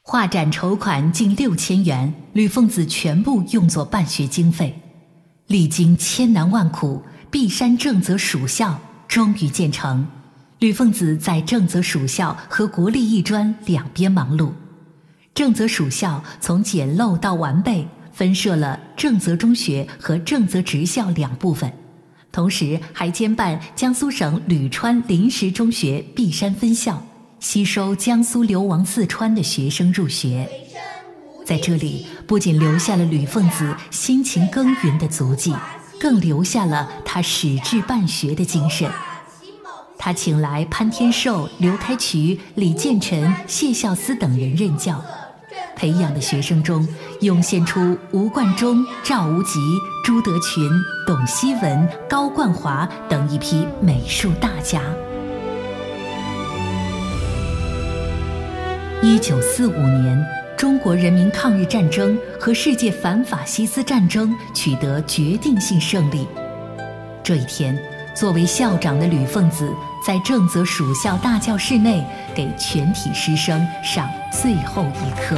画展筹款近6000元，吕奉子全部用作办学经费。历经千难万苦，璧山正则蜀校终于建成。吕奉子在正则蜀校和国立艺专两边忙碌。正则蜀校从简陋到完备，分设了正则中学和正则职校两部分，同时还兼办江苏省履川临时中学璧山分校，吸收江苏流亡四川的学生入学。在这里，不仅留下了吕奉子辛勤耕耘的足迹，更留下了他矢志办学的精神。他请来潘天寿、刘开渠、李建成、谢孝思等人任教，培养的学生中涌现出吴冠中、赵无极、朱德群、董希文、高冠华等一批美术大家。1945年，中国人民抗日战争和世界反法西斯战争取得决定性胜利。这一天，作为校长的吕奉子在正则蜀校大教室内给全体师生上最后一课。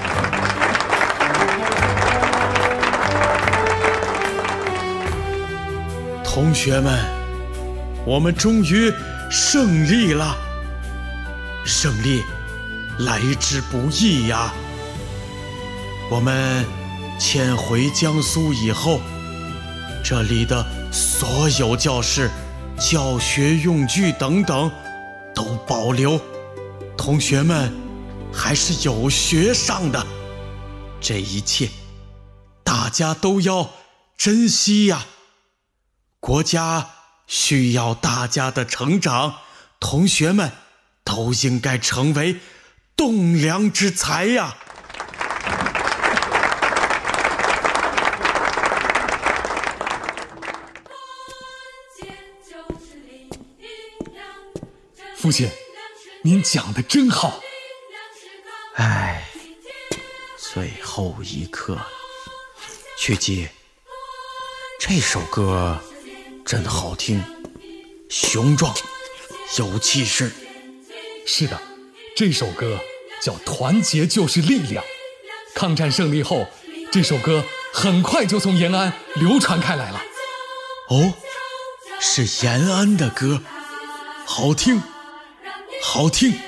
同学们，我们终于胜利了！胜利来之不易呀！我们迁回江苏以后，这里的所有教室、教学用具等等都保留，同学们还是有学上的。这一切大家都要珍惜呀！国家需要大家的成长，同学们都应该成为栋梁之才呀！ 父亲，您讲得真好。 唉，最后一课，曲记，这首歌真好听，雄壮，有气势。 是的，这首歌叫《团结就是力量》。抗战胜利后，这首歌很快就从延安流传开来了。 哦，是延安的歌，好听，好听。